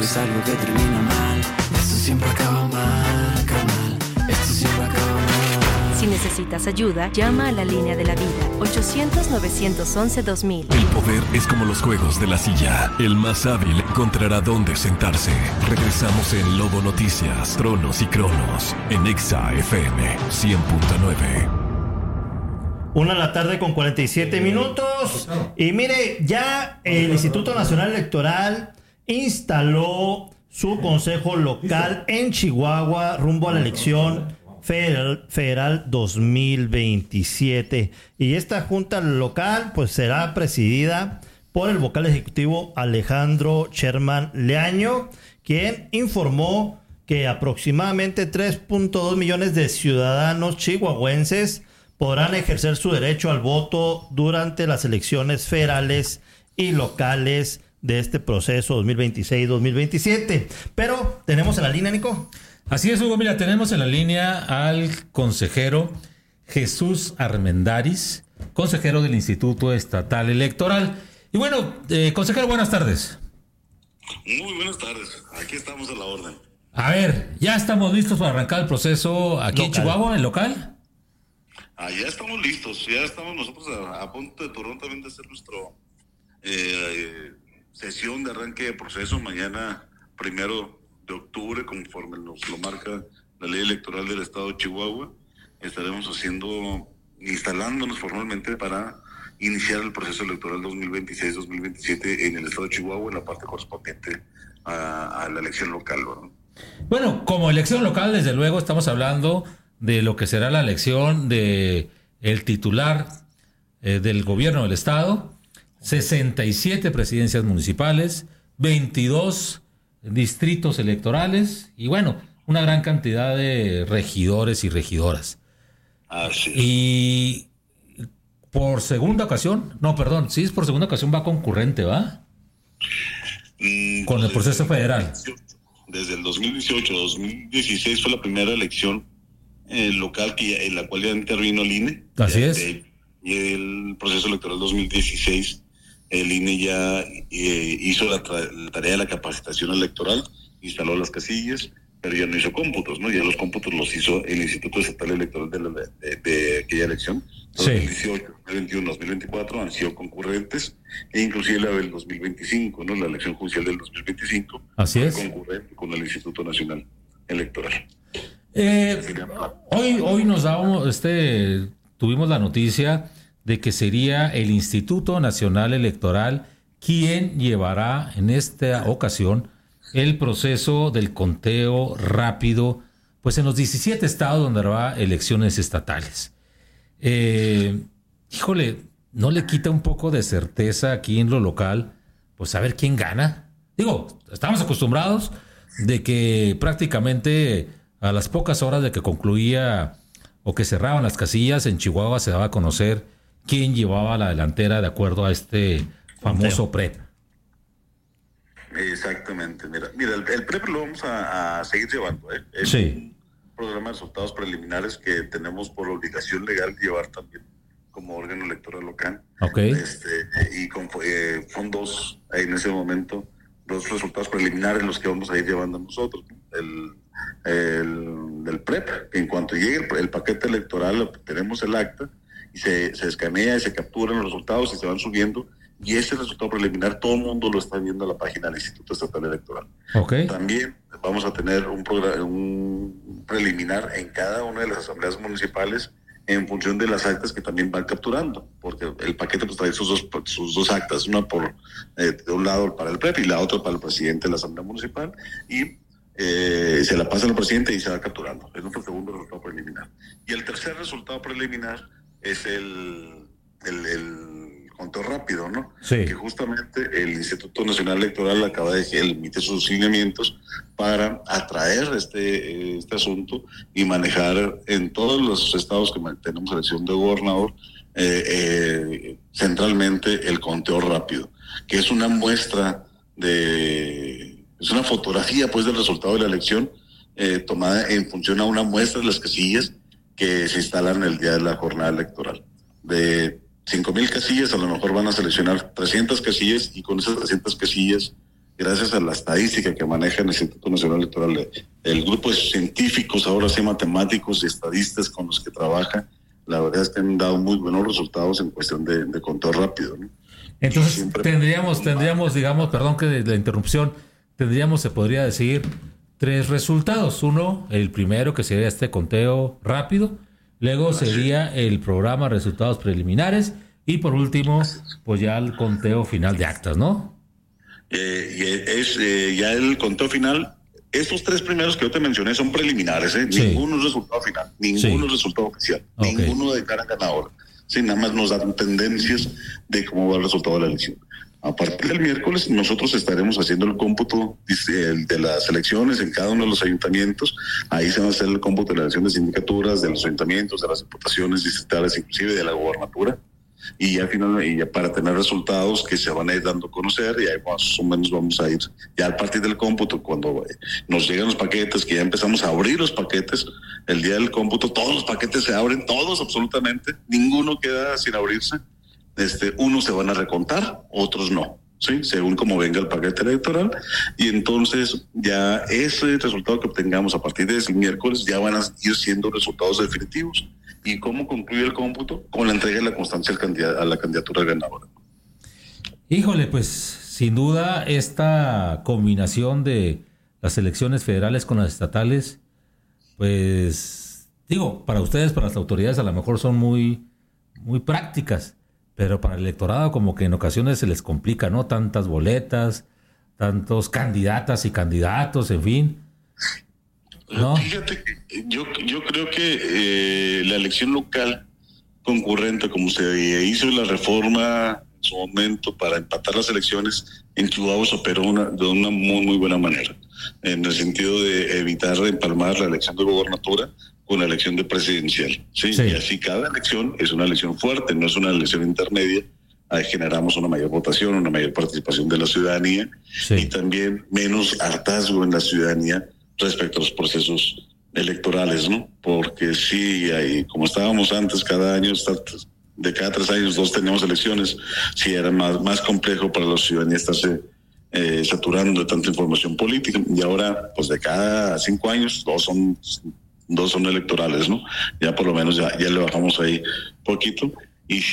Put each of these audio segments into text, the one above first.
Es algo que termina mal, esto siempre acaba mal, carnal, esto siempre acaba mal. Si necesitas ayuda, llama a la línea de la vida, 800-911-2000. El poder es como los juegos de la silla. El más hábil encontrará dónde sentarse. Regresamos en Lobo Noticias, Tronos y Cronos, en Exa FM 100.9. 1:47 p.m. Y mire, ya el Instituto Nacional Electoral instaló su consejo local en Chihuahua rumbo a la elección federal 2027. Y esta junta local pues será presidida por el vocal ejecutivo Alejandro Sherman Leaño, quien informó que aproximadamente 3.2 millones de ciudadanos chihuahuenses podrán ejercer su derecho al voto durante las elecciones federales y locales de este proceso 2026-2027. Pero tenemos en la línea, Nico. Así es, Hugo. Mira, tenemos en la línea al consejero Jesús Armendáriz, consejero del Instituto Estatal Electoral. Y bueno, consejero, buenas tardes. Muy buenas tardes. Aquí estamos a la orden. A ver, ¿ya estamos listos para arrancar el proceso aquí en Chihuahua, el local? Ya estamos listos. Ya estamos nosotros a punto de turno también de hacer nuestro sesión de arranque de proceso mañana 1 de octubre, conforme nos lo marca la ley electoral del estado de Chihuahua. Estaremos instalándonos formalmente para iniciar el proceso electoral 2026-2027 en el estado de Chihuahua, en la parte correspondiente a la elección local, ¿no? Bueno, como elección local, desde luego estamos hablando de lo que será la elección de el titular del gobierno del estado, 67 presidencias municipales, 22 distritos electorales y bueno, una gran cantidad de regidores y regidoras. Así es. Y por segunda ocasión, sí es por segunda ocasión, va concurrente, ¿va? Con el proceso federal. Desde el 2018-2016 fue la primera elección local en la cual ya intervino el INE. Así es. Y el proceso electoral 2016, el INE ya hizo la tarea de la capacitación electoral, instaló las casillas, pero ya no hizo cómputos, ¿no? Ya los cómputos los hizo el Instituto Estatal Electoral de aquella elección. 2018, 2021, 2024 han sido concurrentes, e inclusive la del 2025, ¿no? La elección judicial del 2025. Así es. Concurrente con el Instituto Nacional Electoral. Hoy nos tuvimos la noticia de que sería el Instituto Nacional Electoral quien llevará en esta ocasión el proceso del conteo rápido, pues en los 17 estados donde habrá elecciones estatales. Híjole, ¿no le quita un poco de certeza aquí en lo local, pues saber quién gana? Digo, estamos acostumbrados de que prácticamente a las pocas horas de que concluía o que cerraban las casillas, en Chihuahua se daba a conocer quién llevaba la delantera de acuerdo a este famoso PREP. Exactamente. Mira, el PREP lo vamos a seguir llevando. Es sí. Un programa de resultados preliminares que tenemos por obligación legal llevar también como órgano electoral local. Okay. Y con fondos en ese momento, los resultados preliminares los que vamos a ir llevando nosotros, ¿no? El PREP, en cuanto llegue el paquete electoral, tenemos el acta y se escanea y se capturan los resultados y se van subiendo, y ese resultado preliminar todo el mundo lo está viendo en la página del Instituto Estatal Electoral. Okay. También vamos a tener un preliminar en cada una de las asambleas municipales en función de las actas que también van capturando, porque el paquete pues trae sus dos actas, una por de un lado para el PREP y la otra para el presidente de la asamblea municipal, y se la pasa al presidente y se va capturando. Es nuestro segundo resultado preliminar. Y el tercer resultado preliminar es el conteo rápido, ¿no? Sí. Que justamente el Instituto Nacional Electoral acaba de emitir sus lineamientos para atraer este asunto y manejar en todos los estados que tenemos elección de gobernador centralmente el conteo rápido, que es una muestra es una fotografía pues del resultado de la elección tomada en función a una muestra de las casillas que se instalan el día de la jornada electoral. De 5,000 casillas, a lo mejor van a seleccionar 300 casillas, y con esas 300 casillas gracias a la estadística que maneja el Instituto Nacional Electoral, el grupo de científicos, ahora sí matemáticos y estadistas con los que trabaja, la verdad es que han dado muy buenos resultados en cuestión de conteo rápido, ¿no? Entonces Siempre tendríamos, digamos, perdón que de la interrupción, se podría decir 3 resultados. Uno, el primero, que sería este conteo rápido. Luego sería el programa resultados preliminares. Y por último, pues ya el conteo final de actas, ¿no? Ya el conteo final. Estos 3 primeros que yo te mencioné son preliminares, ¿eh? Sí. Ninguno es resultado final, ninguno es resultado oficial, Okay. ninguno declara ganador. Sí, nada más nos dan tendencias de cómo va el resultado de la elección. A partir del miércoles nosotros estaremos haciendo el cómputo de las elecciones en cada uno de los ayuntamientos. Ahí se va a hacer el cómputo de la elección de sindicaturas, de los ayuntamientos, de las diputaciones distritales, inclusive de la gobernatura. Y ya para tener resultados que se van a ir dando a conocer, y ahí más o menos vamos a ir ya a partir del cómputo, cuando nos llegan los paquetes, que ya empezamos a abrir los paquetes, el día del cómputo todos los paquetes se abren, todos absolutamente, ninguno queda sin abrirse. Unos se van a recontar, otros no, ¿sí? Según como venga el paquete electoral, y entonces ya ese resultado que obtengamos a partir de ese miércoles ya van a ir siendo resultados definitivos. ¿Y cómo concluye el cómputo? Con la entrega de la constancia a la candidatura ganadora. Híjole, pues sin duda esta combinación de las elecciones federales con las estatales, pues digo, para ustedes, para las autoridades a lo mejor son muy, muy prácticas, pero para el electorado como que en ocasiones se les complica, ¿no? Tantas boletas, tantos candidatas y candidatos, en fin. ¿No? Fíjate que yo creo que la elección local concurrente, como se hizo la reforma en su momento para empatar las elecciones, en Chihuahua se operó de una muy, muy buena manera, en el sentido de evitar empalmar la elección de gobernatura con la elección de presidencial. ¿Sí? Y así cada elección es una elección fuerte, no es una elección intermedia. Ahí generamos una mayor votación, una mayor participación de la ciudadanía y también menos hartazgo en la ciudadanía respecto a los procesos electorales, ¿no? Porque sí, como estábamos antes, cada año, de cada 3 años, 2 teníamos elecciones, sí era más complejo para la ciudadanía estarse saturando de tanta información política, y ahora, pues de cada 5 años, 2 son electorales, ¿no? Ya por lo menos ya le bajamos ahí poquito, y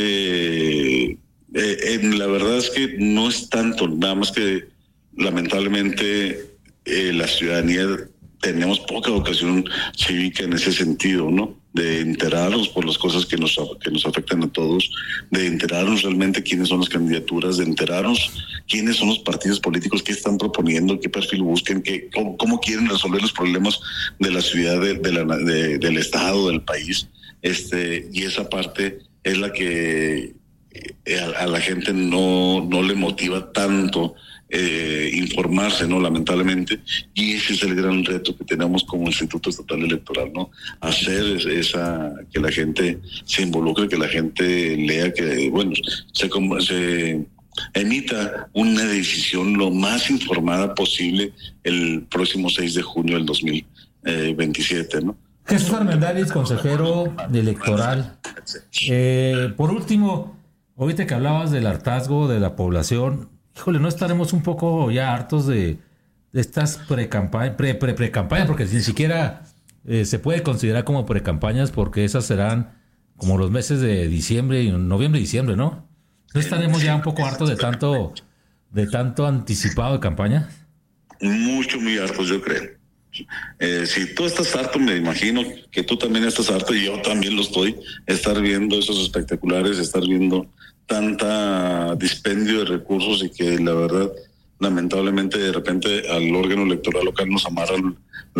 si la verdad es que no es tanto, nada más que lamentablemente la ciudadanía tenemos poca educación cívica en ese sentido, ¿no? De enterarnos por las cosas que nos afectan a todos, de enterarnos realmente quiénes son las candidaturas, de enterarnos quiénes son los partidos políticos, qué están proponiendo, qué perfil buscan, cómo quieren resolver los problemas de la ciudad, del estado, del país. Y esa parte es la que a la gente no le motiva tanto informarse, ¿no? Lamentablemente, y ese es el gran reto que tenemos como Instituto Estatal Electoral, ¿no? Hacer que la gente se involucre, que la gente lea, que, bueno, se emita una decisión lo más informada posible el próximo 6 de junio del 2027, ¿no? Jesús Armendáriz, consejero electoral. Por último, ahorita que hablabas del hartazgo de la población, híjole, ¿no estaremos un poco ya hartos de estas pre-campañas, porque ni siquiera se puede considerar como pre-campañas, porque esas serán como los meses de diciembre, noviembre y diciembre, ¿no? ¿No estaremos ya un poco hartos de tanto anticipado de campaña? Muy hartos, yo creo. Si tú estás harto, me imagino que tú también estás harto, y yo también lo estoy, estar viendo esos espectaculares, estar viendo tanta dispendio de recursos, y que la verdad, lamentablemente, de repente al órgano electoral local nos amarran